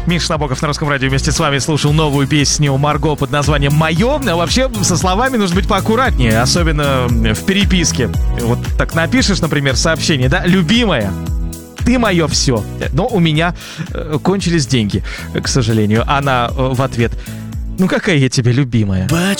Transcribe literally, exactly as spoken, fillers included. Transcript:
Миша Набоков на Русском радио вместе с вами слушал новую песню Марго под названием «Мое». А вообще со словами нужно быть поаккуратнее, особенно в переписке. Вот так напишешь, например, сообщение, да, «Любимая, ты мое все». Но у меня кончились деньги, к сожалению. Она в ответ: ну какая я тебе любимая.